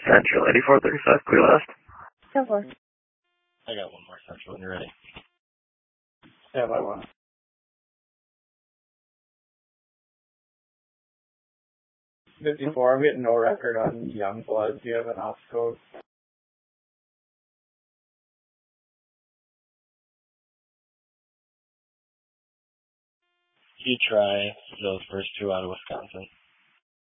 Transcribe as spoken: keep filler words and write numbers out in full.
Central, eighty-four thirty-five, clear last. ten four. I got one more Central when you're ready. Yeah, by one. fifty-four, I'm getting no record on young blood. Do you have an off code? You try those first two out of Wisconsin.